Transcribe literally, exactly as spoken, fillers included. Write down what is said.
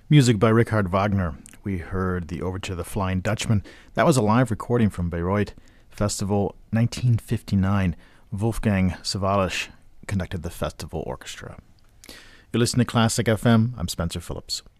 Music by Richard Wagner. We heard the overture to The Flying Dutchman. That was a live recording from Bayreuth Festival nineteen fifty-nine. Wolfgang Sawallisch conducted the festival orchestra. You're listening to Classic F M. I'm Spencer Phillips.